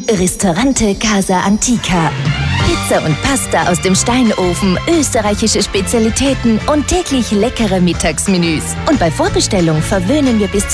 Ristorante Casa Antica. Pizza und Pasta aus dem Steinofen, österreichische Spezialitäten und täglich leckere Mittagsmenüs. Und bei Vorbestellung verwöhnen wir bis